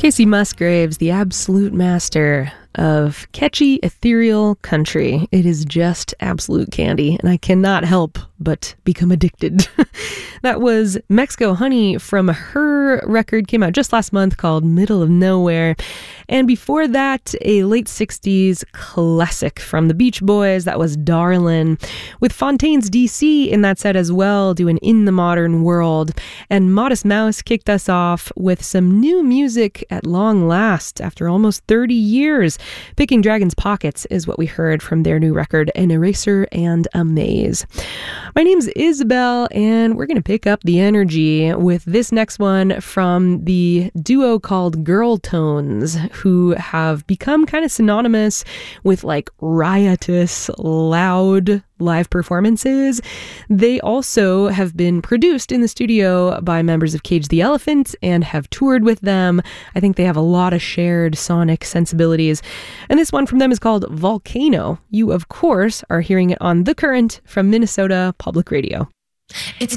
Kacey Musgraves, the absolute master of catchy, ethereal country. It is just absolute candy, and I cannot help but become addicted. That was Mexico Honey from her record, came out just last month, called Middle of Nowhere. And before that, a late 60s classic from the Beach Boys, that was Darlin', with Fontaines DC in that set as well, doing In the Modern World. And Modest Mouse kicked us off with some new music at long last, after almost 30 years. Picking Dragon's Pockets is what we heard from their new record, An Eraser and a Maze. My name's Isabel, and we're going to pick up the energy with this next one from the duo called Girl Tones, who have become kind of synonymous with like riotous, loud live performances. They also have been produced in the studio by members of Cage the Elephant and have toured with them. I think they have a lot of shared sonic sensibilities. And this one from them is called Volcano. You, of course, are hearing it on The Current from Minnesota Public Radio. It's